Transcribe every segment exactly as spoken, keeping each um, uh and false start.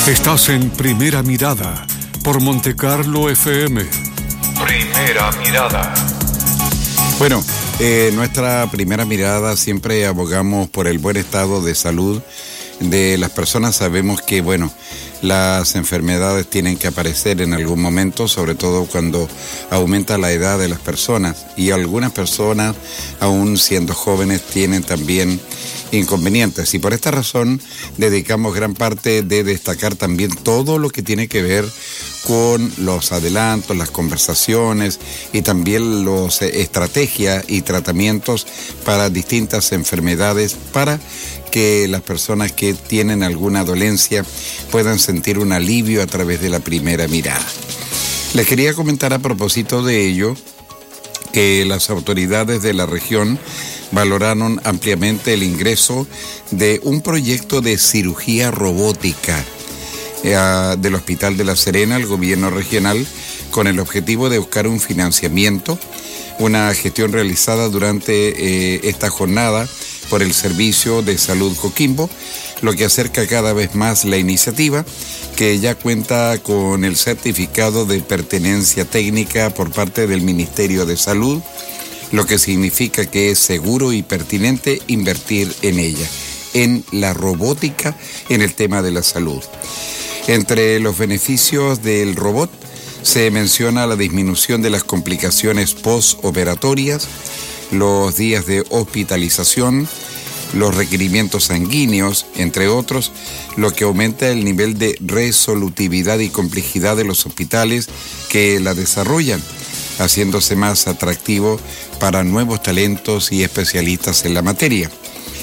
Estás en Primera Mirada por Montecarlo F M. Primera Mirada. Bueno, eh, nuestra primera mirada siempre abogamos por el buen estado de salud de las personas. Sabemos que, bueno, las enfermedades tienen que aparecer en algún momento, sobre todo cuando aumenta la edad de las personas, y algunas personas, aún siendo jóvenes, tienen también inconvenientes, y por esta razón dedicamos gran parte de destacar también todo lo que tiene que ver con los adelantos, las conversaciones y también las eh, estrategias y tratamientos para distintas enfermedades, para que las personas que tienen alguna dolencia puedan sentir un alivio a través de la primera mirada. Les quería comentar a propósito de ello que las autoridades de la región valoraron ampliamente el ingreso de un proyecto de cirugía robótica eh, del Hospital de La Serena al gobierno regional, con el objetivo de buscar un financiamiento, una gestión realizada durante eh, esta jornada por el Servicio de Salud Coquimbo, lo que acerca cada vez más la iniciativa, que ya cuenta con el certificado de pertenencia técnica por parte del Ministerio de Salud, lo que significa que es seguro y pertinente invertir en ella, en la robótica, en el tema de la salud. Entre los beneficios del robot se menciona la disminución de las complicaciones postoperatorias, los días de hospitalización, los requerimientos sanguíneos, entre otros, lo que aumenta el nivel de resolutividad y complejidad de los hospitales que la desarrollan, haciéndose más atractivo para nuevos talentos y especialistas en la materia.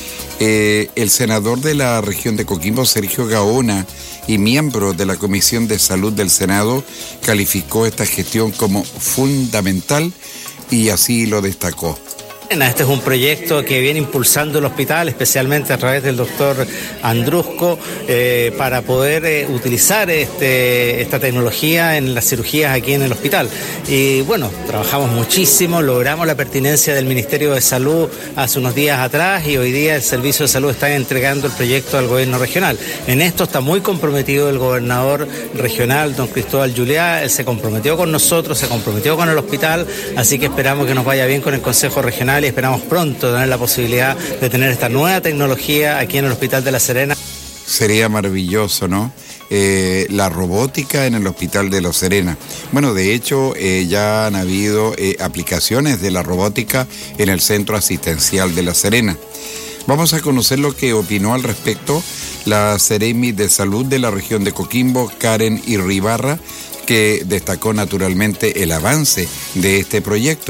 Eh, el senador de la región de Coquimbo, Sergio Gaona, y miembro de la Comisión de Salud del Senado, calificó esta gestión como fundamental y así lo destacó. Este es un proyecto que viene impulsando el hospital, especialmente a través del doctor Andrusco, eh, para poder eh, utilizar este, esta tecnología en las cirugías aquí en el hospital. Y bueno, trabajamos muchísimo, logramos la pertinencia del Ministerio de Salud hace unos días atrás, y hoy día el Servicio de Salud está entregando el proyecto al gobierno regional. En esto está muy comprometido el gobernador regional, don Cristóbal Juliá. Él se comprometió con nosotros, se comprometió con el hospital, así que esperamos que nos vaya bien con el Consejo Regional y esperamos pronto tener la posibilidad de tener esta nueva tecnología aquí en el Hospital de La Serena. Sería maravilloso, ¿no? Eh, la robótica en el Hospital de La Serena. Bueno, de hecho, eh, ya han habido eh, aplicaciones de la robótica en el Centro Asistencial de La Serena. Vamos a conocer lo que opinó al respecto la Seremi de Salud de la región de Coquimbo, Karen Irribarra, que destacó naturalmente el avance de este proyecto.